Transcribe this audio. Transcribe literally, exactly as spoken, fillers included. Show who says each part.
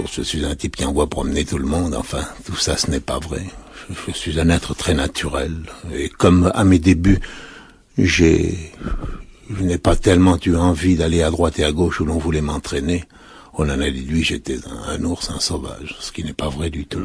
Speaker 1: je suis un type qui envoie promener tout le monde. Enfin, tout ça, ce n'est pas vrai. Je, je suis un être très naturel. Et comme à mes débuts, j'ai, je n'ai pas tellement eu envie d'aller à droite et à gauche où l'on voulait m'entraîner, on en a déduit, j'étais un, un ours, un sauvage, ce qui n'est pas vrai du tout.